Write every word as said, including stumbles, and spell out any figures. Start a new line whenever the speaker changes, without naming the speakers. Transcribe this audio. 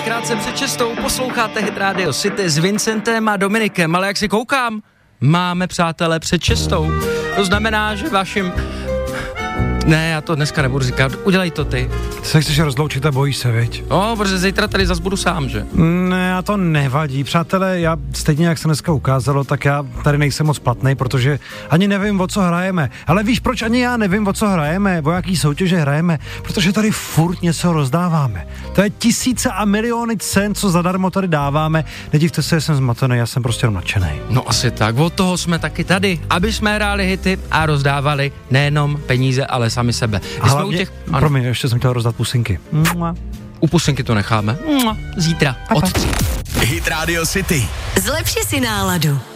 krátce před šestou posloucháte Hit Radio City s Vincentem a Dominikem, ale jak si koukám, máme přátelé před šestou. To znamená, že vašim... Ne, já to dneska nebudu říkat, udělej to ty.
Ty se chceš rozloučit a bojíš se, viď?
No, protože zítra tady zas budu sám, že?
Ne, a to nevadí. Přátelé, já stejně jak se dneska ukázalo, tak já tady nejsem moc platnej, protože ani nevím, o co hrajeme. Ale víš, proč ani já nevím, o co hrajeme, o jaký soutěže hrajeme? Protože tady furt něco rozdáváme. To je tisíce a miliony cen, co zadarmo tady dáváme. Nedivte se, jsem zmatený, já jsem prostě nadšený.
No asi tak, od toho jsme taky tady, aby jsme hráli hity a rozdávali nejenom peníze, ale sami sebe.
A hlavně, těch... promiň, ještě jsem chtěl rozdat pusinky. Mua.
U pusinky to necháme. Mua. Zítra od tří.
Hit Radio City.
Zlepši si náladu.